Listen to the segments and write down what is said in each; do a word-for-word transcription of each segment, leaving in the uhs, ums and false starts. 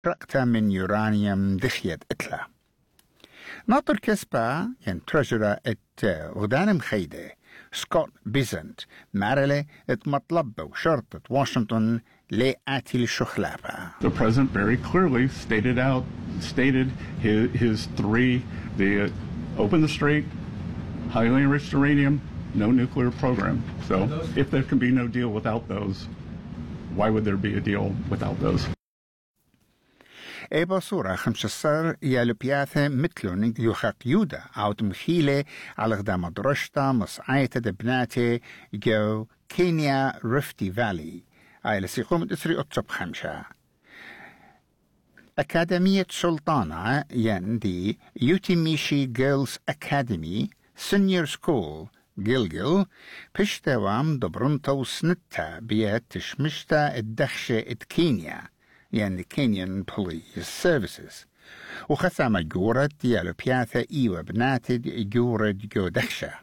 رقتا من يورانيوم دخيت اتلا ناطر كسبا ين ترجرة ات غدان مخيدة سكوت بيزنت مارلي ات مطلب وشرطة واشنطن لآتي الشخلابة. The president very clearly stated out, stated his, his three, the uh, open the strait, highly enriched uranium, no nuclear program. So if there can be no deal without those, why would there be a deal without those? اي بصورة خمس الصر يالبياثة مثلون يوخاق يودا او تمخيلة على غدام درشتا مصعية دبناتي جو كينيا ريفتي فالي اي لسيقوم تسري اتصب خمسة أكاديمية سلطانة يندي يوتيميشي جيرلز أكاديمي سينيور سكول جلجل بشتوام دبرنتو سنتا بيات تشمشتا الدخشة ات كينيا يعني Kenyan Police Services وخسامة جورت يالو بياثة إيوة بناتد جورت جو دخشة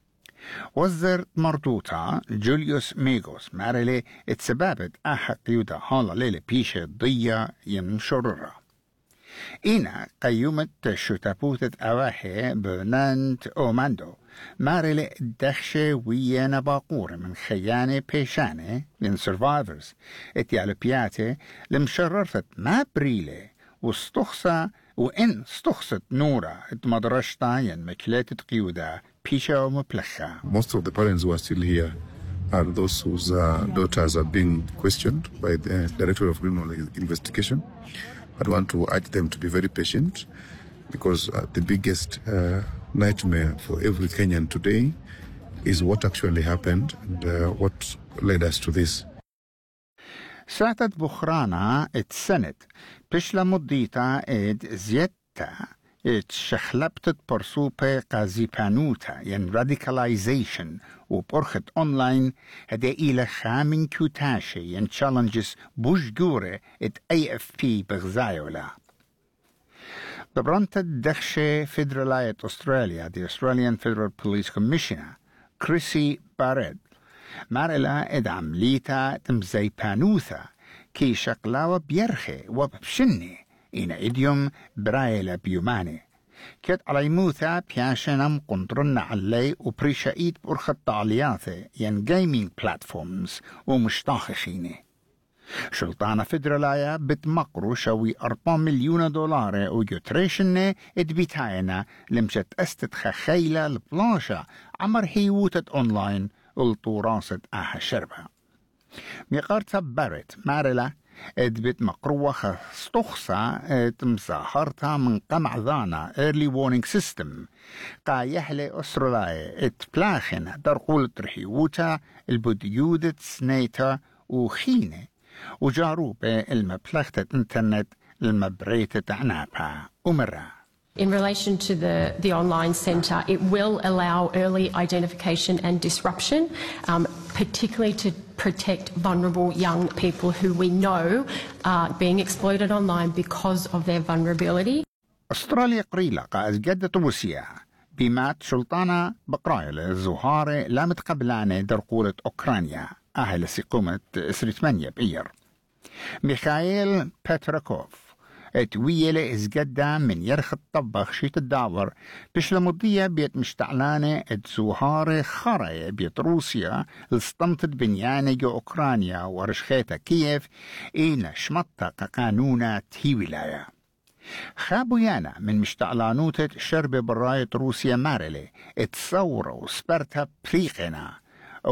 وزر مردوطة جوليوس ميغوس مارلي اتسبابت أحق يودا هالا ليلة بيشة ضية ينشررة إينا قيومة شتابوتة أواحي برناند أوماندو مارلي الدخشة ويانا باقورة من خيانة بيشانة من سيرفايفرز اتيالبياتي لمشررت ما بريلي واستخصى وإن استخصت نورا اتمدرشتا ين مكلاتة قيودة بيشا ومبلخة. Most of the parents who are still here are those whose uh, daughters are being questioned by the Director of Criminal Investigation. I want to urge them to be very patient because uh, the biggest uh, nightmare for every Kenyan today is what actually happened and uh, what led us to this. ساعتت بخرانا اتسنت بشلا مضيتا اد زيتا ات شخلبتت برسوبة قازيبانوتا ين راديكاليزيشن وبرخت اونلاين هدا إلى خامن كوتاشي ين تشالنجز بوشجورة ات اي اف بي بغزايولا دبرانت الدخشة فيدرالاية أستراليا دي Australian Federal Police Commissioner كريسي بارد مارلا اد عمليتا تمزي بانوثا كي شقلاوة بيرخي وبشني إنا إديوم برايلا بيوماني كت على موثا بياشنم قنطرن علي وبريشايد بأرخة تعلياثي ين جيمينج بلاتفورمز ومشتاخخيني شلطانة فدرالايا بتمقرو شوي أربعة مليون دولار ويوتريشن ادبيتاينا لمشت استدخ خيلة البلاشة عمر هيوتت أونلاين الطوراسة آها شربة ميقارتا بارت مارلا ادبت مقروة خستخصة تمساحرتها من قمع ذانا early warning system قا يحلي أسرلاي اتبلاخن درقول ترحيوتا البوديودت سنيتا وخينة وجاروبة المبلغة انترنت المبريتة عنابها ومرة. In relation to the, the online centre, it will allow early identification and disruption, um, particularly to protect vulnerable young people who we know are being exploited online because of their vulnerability. أستراليا قريلة قاز جدة روسيا بمات سلطانة بقرايل الزهارة لا متقبلانة درقولة أوكرانيا أهل سيقومة سريتمانيا بإير ميخائيل باتراكوف اتويلة ازجدا من يرخ الطبخ شيت الدعور بشلا مضية بيت مشتعلانة اتزوهارة خراية بيت روسيا الستمتت بنيانة جو اوكرانيا ورشخيتا كييف اينا شمطة قانونا تهي ولاية خابو يانا من مشتعلانوتة شرب براية روسيا مارلي اتصوروا سبرتها بريقنا